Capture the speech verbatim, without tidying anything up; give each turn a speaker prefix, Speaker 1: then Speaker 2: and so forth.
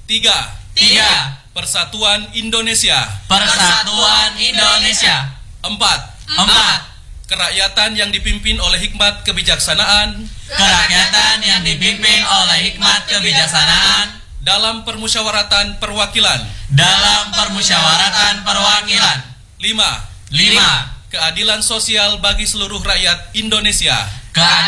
Speaker 1: Tiga.
Speaker 2: Tiga.
Speaker 1: Persatuan Indonesia.
Speaker 2: Persatuan Indonesia.
Speaker 1: Empat.
Speaker 2: Empat.
Speaker 1: Kerakyatan yang dipimpin oleh hikmat kebijaksanaan.
Speaker 2: Kerakyatan yang dipimpin oleh hikmat kebijaksanaan.
Speaker 1: Dalam permusyawaratan perwakilan.
Speaker 2: Dalam permusyawaratan perwakilan.
Speaker 1: Lima.
Speaker 2: Lima.
Speaker 1: Keadilan sosial bagi seluruh rakyat Indonesia.
Speaker 2: Keadilan